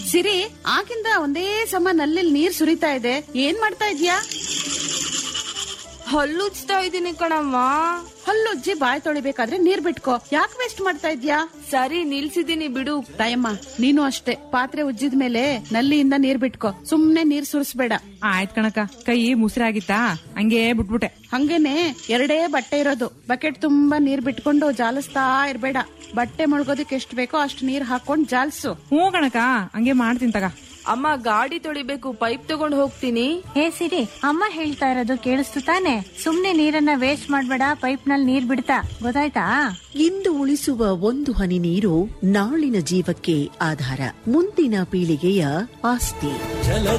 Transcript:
ಸಿರಿ, ಆಗಿಂದ ಒಂದೇ ಸಮ ನಲ್ಲಿ ನೀರ್ ಸುರಿತಾ ಇದೆ. ಏನ್ ಮಾಡ್ತಾ ಇದ್ಯಾ? ಹಲ್ಲುಜ್ತಾ ಇದೀನಿ ಕಣಮ್ಮ. ಹಲ್ಲುಜ್ಜಿ ಬಾಯ್ ತೊಳಿಬೇಕಾದ್ರೆ ನೀರ್ ಬಿಟ್ಕೋ, ಯಾಕೆ ವೇಸ್ಟ್ ಮಾಡ್ತಾ ಇದ್ಯಾ? ಸರಿ, ನಿಲ್ಸಿದೀನಿ ಬಿಡು. ತಾಯಮ್ಮ, ನೀನು ಅಷ್ಟೇ. ಪಾತ್ರೆ ಉಜ್ಜಿದ ಮೇಲೆ ನಲ್ಲಿಯಿಂದ ನೀರ್ ಬಿಟ್ಕೋ, ಸುಮ್ನೆ ನೀರ್ ಸುರಿಸ್ಬೇಡ. ಆಯ್ತ್ ಕಣಕ, ಕೈ ಮುಸಿರಾಗಿತ್ತಾ ಹಂಗೆ ಬಿಟ್ಬಿಟ್ಟೆ. ಹಂಗೇನೆ 2 ಬಟ್ಟೆ ಇರೋದು. ಬಕೆಟ್ ತುಂಬಾ ನೀರ್ ಬಿಟ್ಕೊಂಡು ಜಾಲಿಸ್ತಾ ಇರ್ಬೇಡ. ಬಟ್ಟೆ ಮುಳುಗೋದಕ್ಕೆ ಎಷ್ಟ್ ಬೇಕೋ ಅಷ್ಟು ನೀರ್ ಹಾಕೊಂಡ್ ಜಾಲ್ಸು. ಹ್ಞೂ ಕಣಕ, ಹಂಗೆ ಮಾಡ್ತೀನಿ ತಗ. ಅಮ್ಮ, ಗಾಡಿ ತೊಳಿಬೇಕು, ಪೈಪ್ ತಗೊಂಡ್ ಹೋಗ್ತೀನಿ. ಹೇ ಸಿರಿ, ಅಮ್ಮ ಹೇಳ್ತಾ ಇರೋದು ಕೇಳಿಸ್ತು ತಾನೆ? ಸುಮ್ನೆ ನೀರನ್ನ ವೇಸ್ಟ್ ಮಾಡ್ಬೇಡ, ಪೈಪ್ ನಲ್ಲಿ ನೀರ್ ಬಿಡ್ತಾ, ಗೊತ್ತಾಯ್ತಾ? ಇಂದು ಉಳಿಸುವ ಒಂದು ಹನಿ ನೀರು ನಾಳಿನ ಜೀವಕ್ಕೆ ಆಧಾರ, ಮುಂದಿನ ಪೀಳಿಗೆಯ ಆಸ್ತಿ.